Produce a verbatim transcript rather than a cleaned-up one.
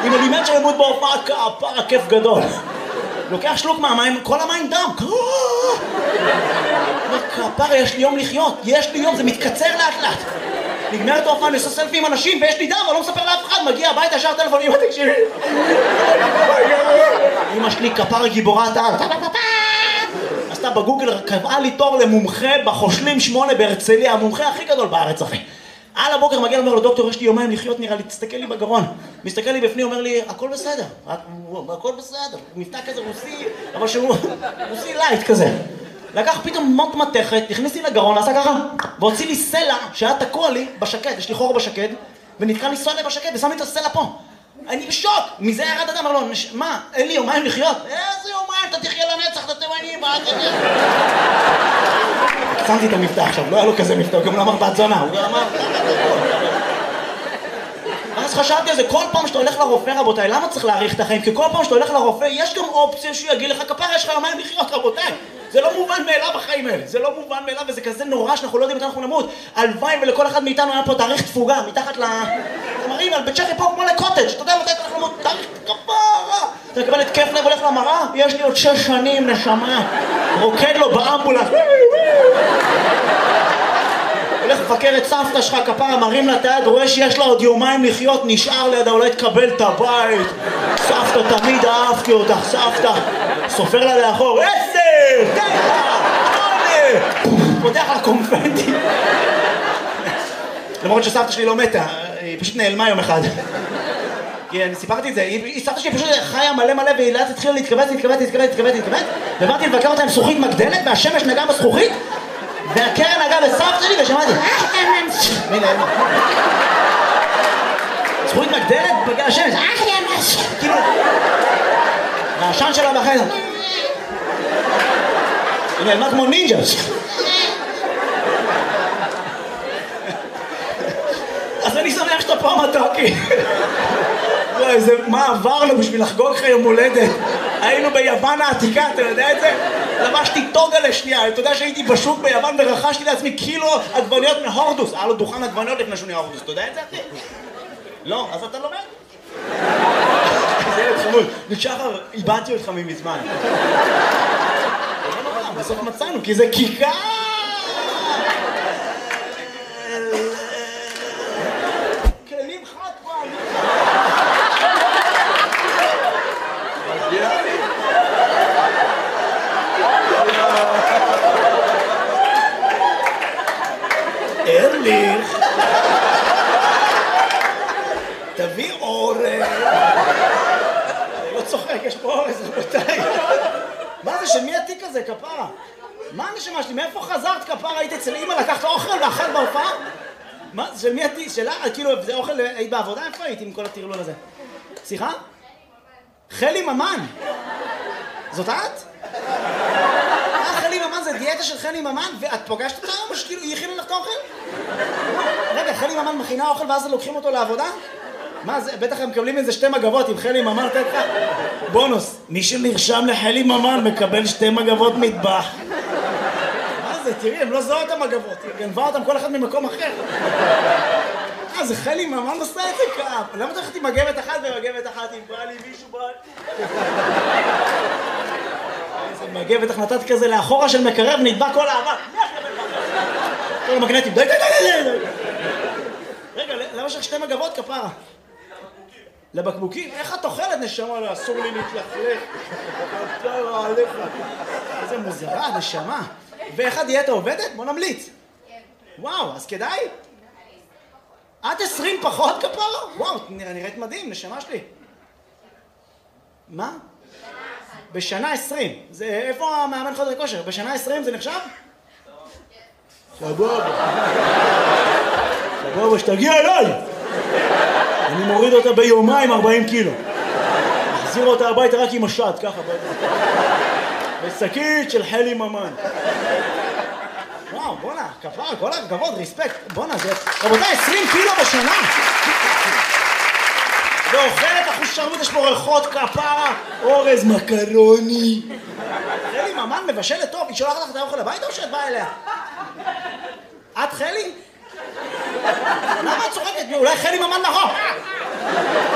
עם אלימנט של עמוד בהופעה, כפרה, כיף גדול. לוקח שלוק מהמים, כל המים דם. כפרה, יש לי יום לחיות, יש לי יום, זה מתקצר לאט לאט. נגמרת ההופעה, אני עושה סלפי עם אנשים ויש לי דם, אבל לא מספר לאף אחד, מגיע הביתה, ישר טלפון, אמא תקשיבי. אמא שלי כפרה גיבורת על. עשתה בגוגל, קבעה לי תור למומחה בחושלים שמונה בהרצליה, המומחה הכי גדול בארץ, אחי. על הבוקר מגיע, אומר לו, דוקטור, יש לי יומיים לחיות, נראה לי, תסתכל לי בגרון. מסתכל לי בפנים, אומר לי, הכל בסדר, הכל בסדר. מבטא כזה רוסי, אבל שהוא רוסי לייט כזה. לקח פתאום מוט מתכת, הכניס לי לגרון, עשה ככה, והוציא לי סלע שהיה תקוע לי בשקד, יש לי חור בשקד, ונתקע לי סלע בשקד, ושם לי את הסלע פה. אני בשוק, מזה ירד אדם, אמר לו, מה, אין לי יומיים לחיות? איזה יומיים, אתה תחיה לנצח, אתה תימני, מה אתה תחיה? שמתי את המבטא עכשיו, לא היה לו כזה מבטא, הוא גם לא אמר בת זונה, הוא גם אמר... אז חשבתי על זה, כל פעם שאתה הולך לרופא, רבותיי, למה צריך להאריך את החיים? כי כל פעם שאתה הולך לרופא, יש גם אופציה שהוא יגיד לך, כפרה, יש לך יומיים לחיות, רבותיי. זה לא מובן מאליו החיים האלה, זה לא מובן מאליו, וזה כזה נורא שאנחנו לא יודעים מתי אנחנו נמות. הלוואי ולכל אחד מאיתנו היה פה תאריך תפוגה, מתחת ל... אתם מראים, על בצ'כי פה כמו לקוטג', אתה יודע מתי אנחנו נמות, תאריך כפרה. אתה מקבל את כיף לב, הולך למראה, יש לי עוד שש שנים, נשמה. רוקד לו באמבולנס. הולך לפקר את סבתא שלך, כפרה, מרים לה את היד, רואה שיש לה עוד יומיים לחיות, נשאר לידה, אולי תקבל את הבית. סבתא, תמיד אהבתי אותך, סבתא. סופר לה לאחור, עשר, תשע, שמונה. פותח לה קונפטי. למרות שסבתא שלי לא מתה, היא פשוט נעלמה יום אחד. כי אני סיפרתי את זה, היא סבתא שלי פשוט חיה מלא מלא, והיא לאט התחילה להתכווץ, להתכווץ, להתכווץ, להתכווץ, להתכווץ. ובאתי לבקר אותה עם זכוכית מגדלת, והשמש נגעה בזכוכית. והקרן נגעה בסבתא שלי ושמעתי מי נעלמה זכוכית מגדלת בגלל השמש כאילו והעשן שלה בחדר היא נעלמה כמו נינג'ה אז אני שמח שאתה פה מתוקי מה עברנו בשביל לחגוג לך יום הולדת היינו ביוון העתיקה, אתה יודע את זה? לבשתי טוגה לשנייה, אתה יודע שהייתי בשוק ביוון ורכשתי לעצמי קילו עגבניות מהורדוס. היה לו דוכן עגבניות לפני שהוא נהיה הורדוס, אתה יודע את זה אחי? לא, אז אתה לומד? זה ילד חמוד, נשחר, איבדתי אותך ממזמן. בסוף מצאנו, כי זה כיכר! כלים חד פעם! ארליך תביא אורז אני לא צוחק, יש פה אורז רבותיי מה זה, של מי התיק הזה, כפרה? מה הנשמה שלי, מאיפה חזרת כפרה? היית אצל אמא, לקחת אוכל ואכלת בהופעה? מה, של מי התיק? שלה? כאילו, זה אוכל, היית בעבודה? איפה הייתי עם כל הטרלול הזה? סליחה? חלי ממן זאת את? חלי ממן זה דיאטה של חלי ממן ואת פוגשת אותה או שכאילו היא הכינה לך את האוכל? רגע, חלי ממן מכינה אוכל ואז לוקחים אותו לעבודה? מה זה? בטח הם מקבלים איזה שתי מגבות עם חלי ממן, תת לך בונוס, מי שנרשם לחלי ממן מקבל שתי מגבות מטבח. מה זה? תראי, הם לא זוהו את המגבות, היא גנבה אותם כל אחד ממקום אחר. אה, זה חלי ממן עושה את זה כאב. למה אתה הולכת עם מגבת אחת ומגבת אחת אם בא לי מישהו בא? איזה מגבת החלטת כזה לאחורה של מקרב נדבק כל האהבה. כל המגנטים, די די די די די. רגע, למה יש לך שתי מגבות כפרה? לבקבוקים? איך את אוכלת נשמה? לא, אסור לי להתלכלך. כפרה עליך. איזה מוזרה, נשמה. ואיך הדיאטה עובדת? בוא נמליץ. וואו, אז כדאי? עד עשרים פחות כפרה? וואו, נראית מדהים, נשמה שלי. מה? בשנה עשרים. זה, איפה המאמן חדר כושר? בשנה עשרים זה נחשב? סבבה. סבבה, שתגיע אליי. אני מוריד אותה ביומיים ארבעים קילו. מחזיר אותה הביתה רק עם השד, ככה. בשקית של חלי ממן. וואו, בונה, כפרה, כל הכבוד, ריספקט. בונה, זה... רבותיי, עשרים קילו בשנה. ואוכלת אחושרמוט, יש פה ריחות כפרה, אורז מקרוני. חלי ממן מבשלת טוב, היא שולחת לך את האוכל הביתה או שאת באה אליה? את חלי? למה את צוחקת? אולי חלי ממן נכון?